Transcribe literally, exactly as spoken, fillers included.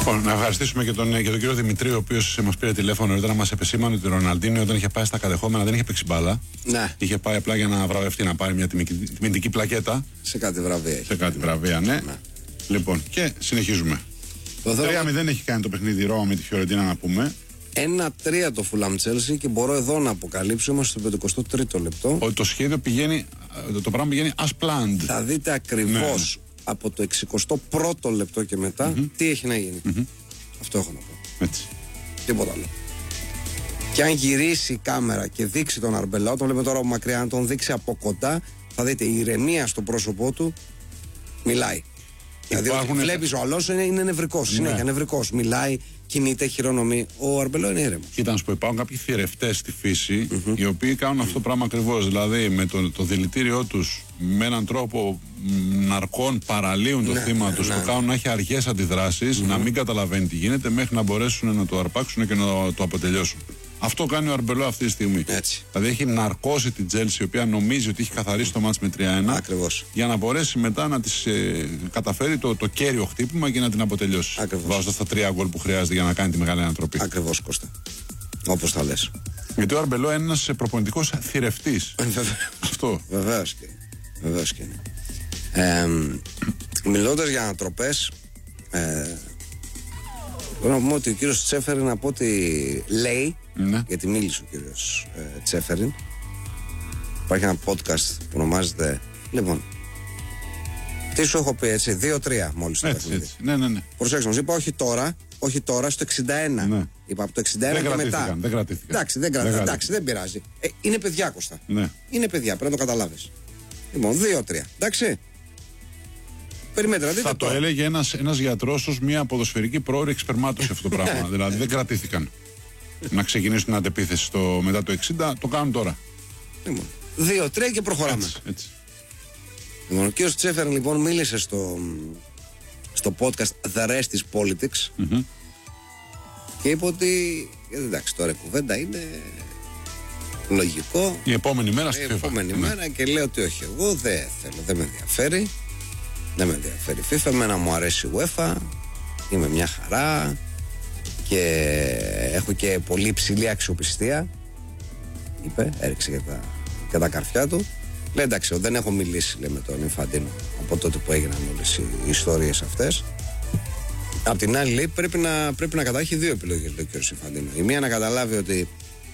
Λοιπόν, να ευχαριστήσουμε και τον, και τον κύριο Δημητρή, ο οποίος μας πήρε τηλέφωνο νωρίτερα να μας επεσήμανε ότι ο Ροναλντίνιο όταν είχε πάει στα κατεχόμενα δεν είχε παίξει μπάλα. Ναι. Είχε πάει απλά για να βραβευτεί, να πάρει μια τιμητική πλακέτα. Σε κάτι βραβεία. Σε κάτι βραβεία, ναι. ναι. Λοιπόν, και συνεχίζουμε. τρία μηδέν έχει κάνει το παιχνίδι η Ρώμα με τη Φιωρεντίνα, να πούμε. ένα τρία το Fulham Chelsea και μπορώ εδώ να αποκαλύψω, είμαστε στο πενηκοστό τρίτο λεπτό. Ότι το σχέδιο πηγαίνει, το πράγμα πηγαίνει as planned. Θα δείτε ακριβώς ναι. από το εξηκοστό πρώτο λεπτό και μετά mm-hmm. τι έχει να γίνει. Mm-hmm. Αυτό έχω να πω. Έτσι. Τίποτα άλλο. Και αν γυρίσει η κάμερα και δείξει τον Αρμπελάο, τον βλέπουμε τώρα από μακριά, αν τον δείξει από κοντά, θα δείτε η ηρεμία στο πρόσωπό του μιλάει. Δηλαδή, υπάρχουν... βλέπει ο άλλος είναι, είναι νευρικός, ναι. συνέχεια νευρικός. Μιλάει, κινείται, χειρονομεί. Ο Αρμπελό είναι ήρεμος. Κοίτα, να σου πω, υπάρχουν κάποιοι θηρευτές στη φύση mm-hmm. οι οποίοι κάνουν mm-hmm. αυτό το πράγμα ακριβώς. Δηλαδή, με το, το δηλητήριό τους, με έναν τρόπο ναρκών παραλύουν το ναι, θύμα ναι, τους, ναι, το κάνουν ναι. να έχει αργές αντιδράσεις, mm-hmm. να μην καταλαβαίνει τι γίνεται, μέχρι να μπορέσουν να το αρπάξουν και να το αποτελειώσουν. Αυτό κάνει ο Αρμπελό αυτή τη στιγμή. Έτσι. Δηλαδή έχει ναρκώσει την Chelsea, η οποία νομίζει ότι έχει καθαρίσει το μάτς με τρία ένα. Ακριβώς. Για να μπορέσει μετά να της ε, καταφέρει το, το κέριο χτύπημα και να την αποτελειώσει. Βάζοντας τα τρία γκολ που χρειάζεται για να κάνει τη μεγάλη ανατροπή. Ακριβώς, Κώστα. Όπως θα λες. Γιατί ο Αρμπελό είναι ένας προπονητικός θηρευτής. Αυτό. Βεβαίως και, βεβαίως και είναι. Ε, μιλώντας για ανατροπές, ε, μπορώ να πούμε ότι ο κύριος Τσέφεριν, από ό,τι λέει, ναι. γιατί μίλησε ο κύριος ε, Τσέφεριν, υπάρχει ένα podcast που ονομάζεται, λοιπόν, τι σου έχω πει, έτσι, δύο τρία μόλις το έτσι, έτσι. Ναι, ναι, ναι. Προσέξτε, μας είπα όχι τώρα, όχι τώρα, στο εξήντα ένα. Ναι. Είπα από το εξήντα ένα δεν και μετά. Δεν κρατήθηκαν. Εντάξει, δεν, κρατήθηκαν. Εντάξει, δεν πειράζει. Ε, είναι παιδιά, Κώστα. Ναι. Είναι παιδιά, πρέπει να το καταλάβεις. Λοιπόν, δύο τρία. Εντάξει. Περιμένετε, δείτε θα το, το έλεγε ένας, ένας γιατρός ως μια ποδοσφαιρική πρόωρη εξπερμάτωση αυτό το πράγμα. Δηλαδή δεν κρατήθηκαν να ξεκινήσουν την αντεπίθεση στο, μετά το εξήντα, το κάνουν τώρα. Λοιπόν, δύο τρία και προχωράμε. Έτσι, έτσι. Λοιπόν, ο κ. Τσέφερν λοιπόν μίλησε στο, στο podcast The Rest is Politics mm-hmm. και είπε ότι εντάξει, τώρα η κουβέντα είναι λογικό. Η επόμενη μέρα στη Η επόμενη FIFA. μέρα και λέω ότι όχι, εγώ δεν θέλω, δεν με ενδιαφέρει. Δεν με ενδιαφέρει η FIFA, εμένα μου αρέσει η UEFA, είμαι μια χαρά και έχω και πολύ υψηλή αξιοπιστία, είπε, έριξε και τα, και τα καρφιά του. Λέει εντάξει, δεν έχω μιλήσει, λέει, με τον Ινφαντίνο από τότε που έγιναν όλες οι ιστορίες αυτές. Απ' την άλλη, λέει, πρέπει να, πρέπει να κατάχει δύο επιλογές, λέει ο κ. Ινφαντίνο. Η μία να καταλάβει ότι